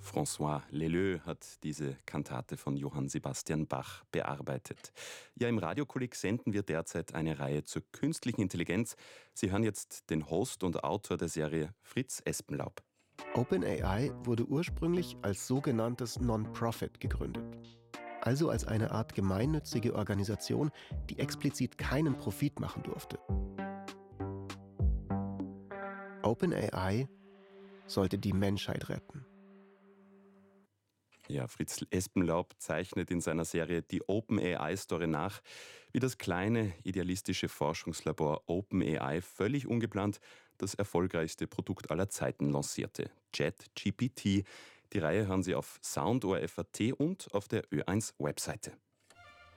François Leleux hat diese Kantate von Johann Sebastian Bach bearbeitet. Ja, im Radiokolleg senden wir derzeit eine Reihe zur künstlichen Intelligenz. Sie hören jetzt den Host und Autor der Serie, Fritz Espenlaub. OpenAI wurde ursprünglich als sogenanntes Non-Profit gegründet. Also als eine Art gemeinnützige Organisation, die explizit keinen Profit machen durfte. OpenAI sollte die Menschheit retten. Ja, Fritz Espenlaub zeichnet in seiner Serie die OpenAI-Story nach, wie das kleine, idealistische Forschungslabor OpenAI völlig ungeplant das erfolgreichste Produkt aller Zeiten lancierte, ChatGPT. Die Reihe hören Sie auf Sound ORF.at und auf der Ö1-Webseite.